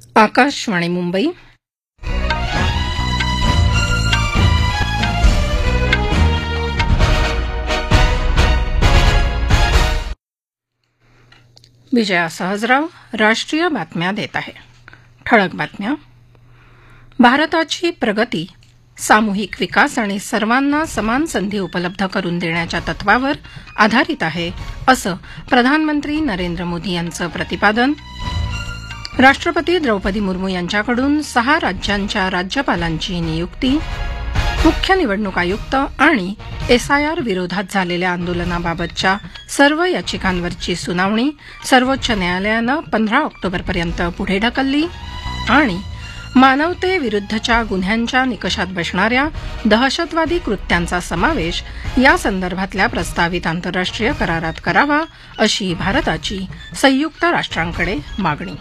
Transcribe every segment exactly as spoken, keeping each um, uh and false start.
आकाशवाणी मुंबई. विजया सहजराव राष्ट्रीय बातम्या देत आहे. ठळक बातम्या. भारताची प्रगती सामूहिक विकास आणि सर्वांना समान संधी उपलब्ध करून देण्याच्या तत्वावर आधारित आहे, असं प्रधानमंत्री नरेंद्र मोदी यांचं प्रतिपादन. राष्ट्रपती द्रौपदी मुर्मू यांच्याकडून सहा राज्यांच्या राज्यपालांची नियुक्ती. मुख्य निवडणूक आयुक्त आणि एसआयआर विरोधात झालेल्या आंदोलनाबाबतच्या सर्व याचिकांवरची सुनावणी सर्वोच्च न्यायालयानं पंधरा ऑक्टोबरपर्यंत पुढे ढकलली. आणि मानवतेविरुद्धच्या गुन्ह्यांच्या निकषात बसणाऱ्या दहशतवादी कृत्यांचा समावेश या संदर्भातल्या प्रस्तावित आंतरराष्ट्रीय करारात करावा, अशी भारताची संयुक्त राष्ट्रांकडे मागणी.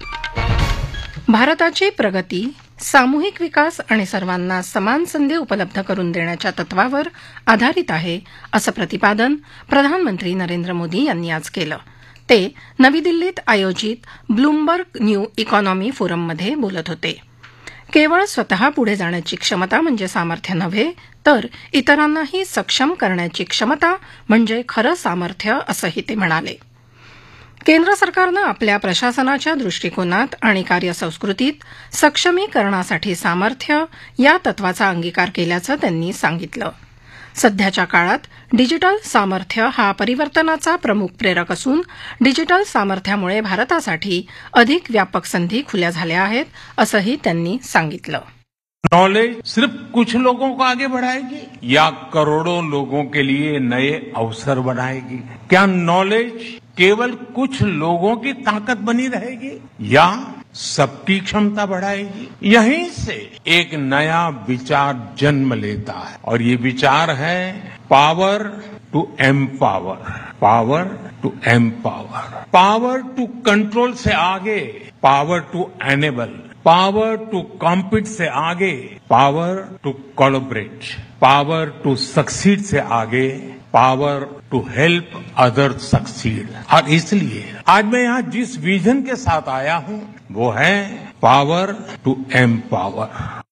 भारताची प्रगती सामूहिक विकास आणि सर्वांना समान संधी उपलब्ध करून देण्याच्या तत्वावर आधारित आहे, असं प्रतिपादन प्रधानमंत्री नरेंद्र मोदी यांनी आज केलं. ते नवी दिल्लीत आयोजित ब्लूमबर्ग न्यू इकॉनॉमी फोरममध्ये बोलत होते. केवळ स्वतः पुढे जाण्याची क्षमता म्हणजे सामर्थ्य नव्हे, तर इतरांनाही सक्षम करण्याची क्षमता म्हणजे खरं सामर्थ्य, असंही ते म्हणाले. केंद्र सरकारनं आपल्या प्रशासनाच्या दृष्टिकोनात आणि कार्यसंस्कृतीत सक्षमीकरणासाठी सामर्थ्य या तत्वाचा अंगीकार केल्याचं त्यांनी सांगितलं. सध्याच्या काळात डिजिटल सामर्थ्य हा परिवर्तनाचा प्रमुख प्रेरक असून डिजिटल सामर्थ्यामुळे भारतासाठी अधिक व्यापक संधी खुल्या झाल्या आहेत, असंही त्यांनी सांगितलं. नॉलेज सिर्फ कुछ लोगों को आगे बढ़ाएगी या करोड़ों लोगों के लिए नए अवसर बनाएगी? क्या नॉलेज केवल कुछ लोगों की ताकत बनी रहेगी या सबकी क्षमता बढ़ाएगी? यहीं से एक नया विचार जन्म लेता है और ये विचार है power to empower. Power to empower. Power to control से आगे power to enable. Power to compete से आगे power to collaborate. Power to succeed से आगे power to help other succeed. और इसलिए आज मैं यहाँ जिस विजन के साथ आया हूँ वो है पावर टू एम्पावर.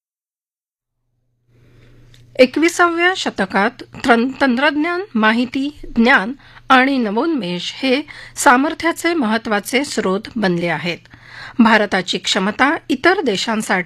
एकविसाव्या शतकात तंत्रज्ञान, माहिती, ज्ञान आणि नवोन्मेष हे सामर्थ्याचे महत्वाचे स्रोत बनले आहेत. भारताची क्षमता इतर देशांसाठी